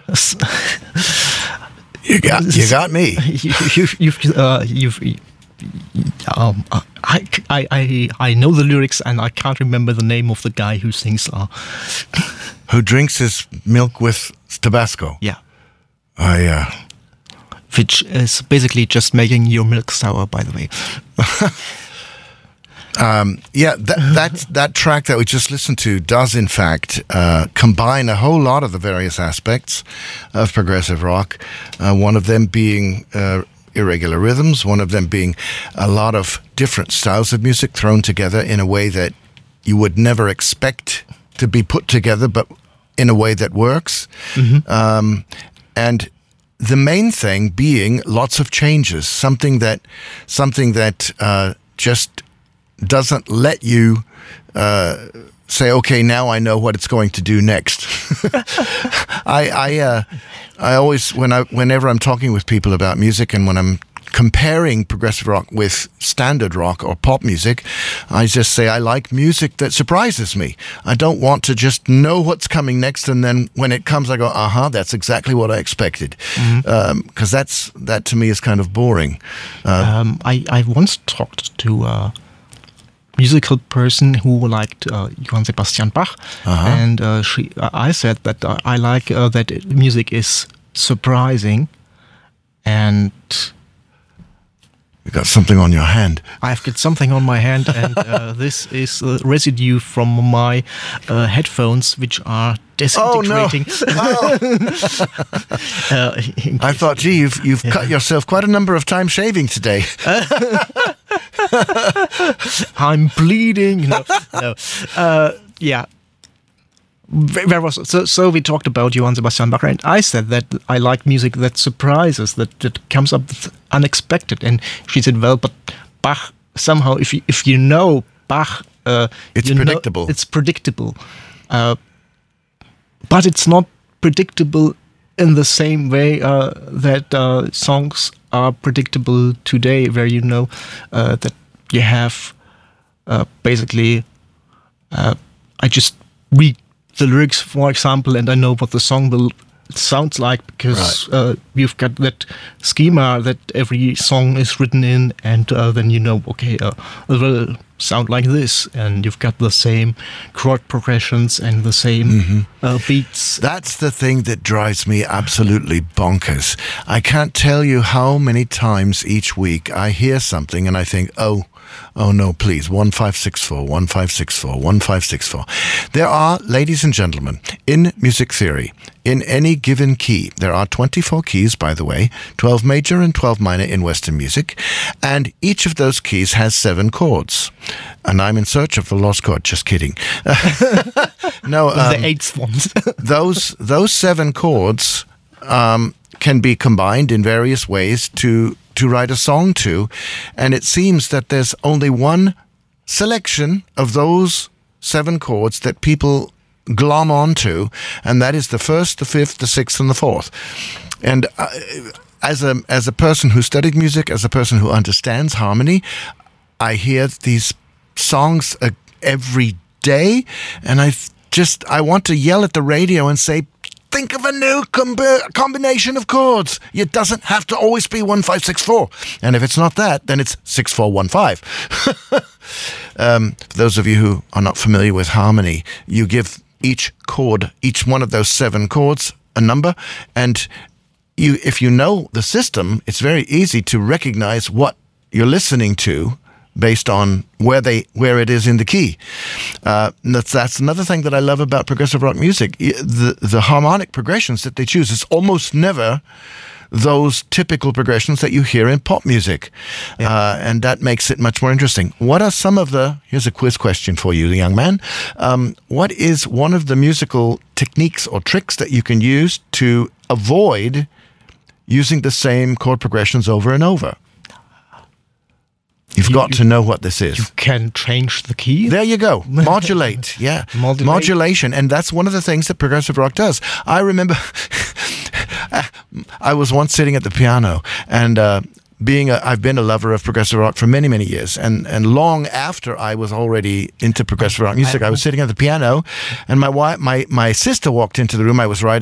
You got me. I know the lyrics and I can't remember the name of the guy who sings. Who drinks his milk with Tabasco? Yeah. Which is basically just making your milk sour, by the way. That track that we just listened to does in fact combine a whole lot of the various aspects of progressive rock. One of them being irregular rhythms, one of them being a lot of different styles of music thrown together in a way that you would never expect to be put together, but in a way that works. Mm-hmm. And the main thing being lots of changes, something that just doesn't let you say, okay, now I know what it's going to do next. I always, whenever I'm talking with people about music and when I'm comparing progressive rock with standard rock or pop music, I just say I like music that surprises me. I don't want to just know what's coming next, and then when it comes, I go, that's exactly what I expected. Because that to me is kind of boring. I once talked to a musical person who liked Johann Sebastian Bach, and I said that I like that music is surprising. And you got something on your hand. I've got something on my hand, and this is residue from my headphones, which are disintegrating. Oh, no. I thought, gee, you've cut yourself quite a number of times shaving today. I'm bleeding. No. Yeah. So we talked about Johann Sebastian Bach, and I said that I like music that surprises, that comes up with unexpected. And she said, well, but Bach, somehow, if you know Bach, it's predictable. It's predictable. But it's not predictable in the same way that songs are predictable today, where you know that you have basically, I just read the lyrics, for example, and I know what the song sounds like, because you've got that schema that every song is written in, and then you know, okay, it will sound like this, and you've got the same chord progressions and the same beats. That's the thing that drives me absolutely bonkers. I can't tell you how many times each week I hear something and I think, oh no, please, 1564, 1564, 1564. There are, ladies and gentlemen, in music theory, in any given key, there are 24 keys, by the way, 12 major and 12 minor in Western music, and each of those keys has 7 chords. And I'm in search of the lost chord, just kidding. No, the 8th ones. those 7 chords can be combined in various ways to write a song to, and it seems that there's only one selection of those 7 chords that people glom onto, and that is the 1st, the 5th, the 6th, and the 4th. And as a person who studied music, as a person who understands harmony, I hear these songs every day, and I want to yell at the radio and say, think of a new combination of chords. It doesn't have to always be 1564. And if it's not that, then it's 6415. For those of you who are not familiar with harmony, you give each chord, each one of those 7 chords, a number, and if you know the system, it's very easy to recognize what you're listening to based on where it is in the key. That's another thing that I love about progressive rock music. The harmonic progressions that they choose is almost never those typical progressions that you hear in pop music. And that makes it much more interesting. What are some of here's a quiz question for you, young man. What is one of the musical techniques or tricks that you can use to avoid using the same chord progressions over and over? You've got to know what this is. You can change the key. There you go. Modulate. Yeah. Modulation. And that's one of the things that progressive rock does. I remember I was once sitting at the piano, and I've been a lover of progressive rock for many, many years, and long after I was already into progressive rock music, I was sitting at the piano, and my sister walked into the room. I was writing